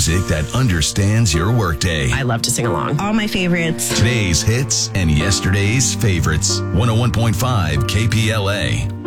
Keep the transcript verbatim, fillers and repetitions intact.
music that understands your workday. I love to sing along. All my favorites. Today's hits and yesterday's favorites. one oh one point five K P L A.